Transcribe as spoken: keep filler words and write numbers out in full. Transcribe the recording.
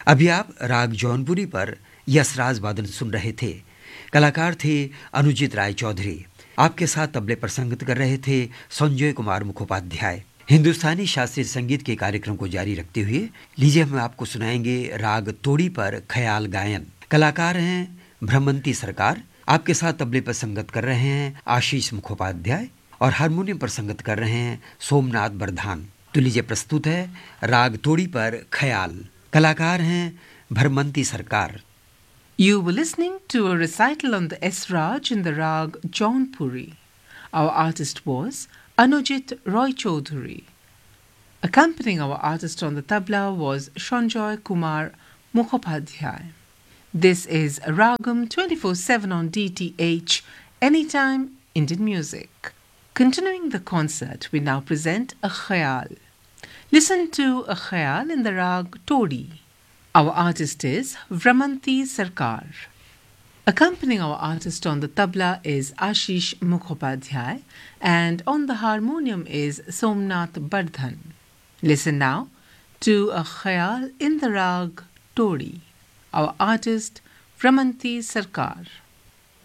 अभी आप राग जौनपुरी पर यशराज वादन सुन रहे थे। कलाकार थे अनुजित राय चौधरी। आपके साथ तबले पर संगत कर रहे थे संजय कुमार मुखोपाध्याय। हिंदुस्तानी शास्त्रीय संगीत के कार्यक्रम को जारी रखते हुए लीजिए हम आपको सुनाएंगे राग तोड़ी पर ख्याल गायन। कलाकार हैं भ्रमंती सरकार। आपके साथ तबले पर संगत कर रहे हैं आशीष मुखोपाध्याय और हारमोनियम पर संगत कर रहे हैं सोमनाथ बरधान। तो लीजिए प्रस्तुत है राग तोड़ी पर ख्याल। कलाकार हैं भ्रमंती सरकार। You were listening to a recital on the Esraj in the Rag Jaunpuri. Our artist was Anujit Roy Chaudhary. Accompanying our artist on the tabla was Sanjoy Kumar Mukhopadhyay. This is Ragam twenty-four seven on D T H, Anytime Indian Music. Continuing the concert, we now present a khayal. Listen to a khayal in the Rag Todi. Our artist is Vramanti Sarkar. Accompanying our artist on the tabla is Ashish Mukhopadhyay and on the harmonium is Somnath Bardhan. Listen now to a khayal in the rag Todi. Our artist Vramanti Sarkar.